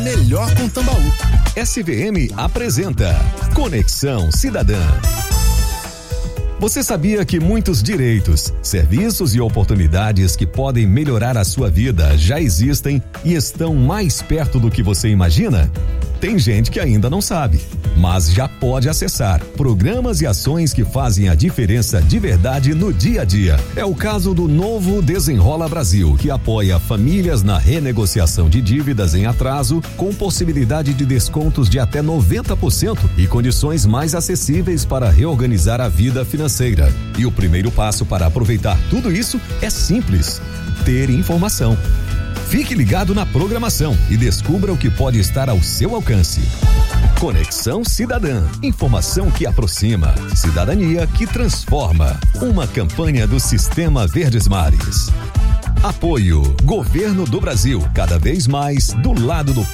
Melhor com Tambaú. SVM apresenta Conexão Cidadã. Você sabia que muitos direitos, serviços e oportunidades que podem melhorar a sua vida já existem e estão mais perto do que você imagina? Tem gente que ainda não sabe, mas já pode acessar programas e ações que fazem a diferença de verdade no dia a dia. É o caso do Novo Desenrola Brasil, que apoia famílias na renegociação de dívidas em atraso, com possibilidade de descontos de até 90% e condições mais acessíveis para reorganizar a vida financeira. E o primeiro passo para aproveitar tudo isso é simples: ter informação. Fique ligado na programação e descubra o que pode estar ao seu alcance. Conexão Cidadã. Informação que aproxima. Cidadania que transforma. Uma campanha do Sistema Verdes Mares. Apoio. Governo do Brasil. Cada vez mais do lado do